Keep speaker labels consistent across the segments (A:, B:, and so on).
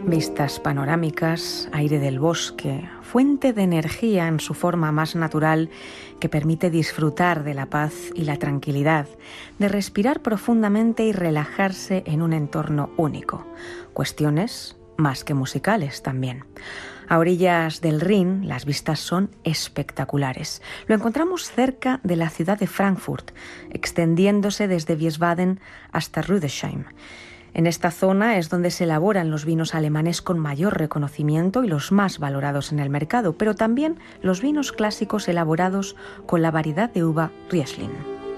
A: Vistas panorámicas, aire del bosque, fuente de energía en su forma más natural que permite disfrutar de la paz y la tranquilidad, de respirar profundamente y relajarse en un entorno único. Cuestiones más que musicales también. A orillas del Rin, las vistas son espectaculares. Lo encontramos cerca de la ciudad de Frankfurt, extendiéndose desde Wiesbaden hasta Rüdesheim. En esta zona es donde se elaboran los vinos alemanes con mayor reconocimiento y los más valorados en el mercado, pero también los vinos clásicos elaborados con la variedad de uva Riesling.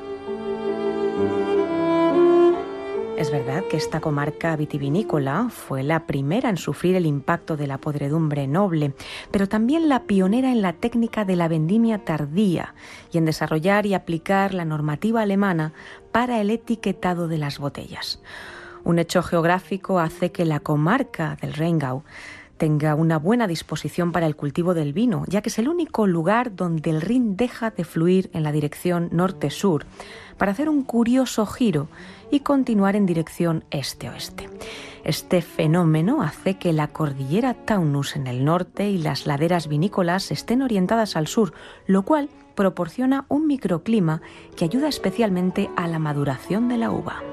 A: Es verdad que esta comarca vitivinícola fue la primera en sufrir el impacto de la podredumbre noble, pero también la pionera en la técnica de la vendimia tardía y en desarrollar y aplicar la normativa alemana para el etiquetado de las botellas. Un hecho geográfico hace que la comarca del Rheingau tenga una buena disposición para el cultivo del vino, ya que es el único lugar donde el Rin deja de fluir en la dirección norte-sur para hacer un curioso giro y continuar en dirección este-oeste. Este fenómeno hace que la cordillera Taunus en el norte y las laderas vinícolas estén orientadas al sur, lo cual proporciona un microclima que ayuda especialmente a la maduración de la uva.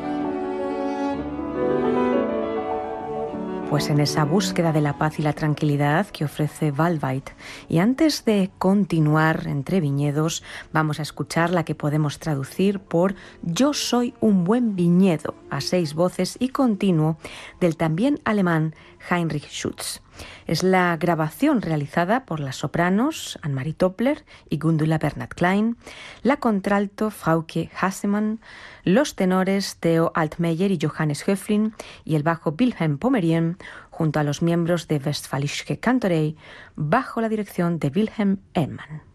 A: Pues en esa búsqueda de la paz y la tranquilidad que ofrece Waldweid. Y antes de continuar entre viñedos, vamos a escuchar la que podemos traducir por Yo soy un buen viñedo, a 6 voces y continuo, del también alemán Heinrich Schütz. Es la grabación realizada por las sopranos Annemarie Toppler y Gundula Bernhard-Klein, la contralto Frauke Hassemann, los tenores Theo Altmeyer y Johannes Höflin y el bajo Wilhelm Pomerien, junto a los miembros de Westfälische Kantorei, bajo la dirección de Wilhelm Ellmann.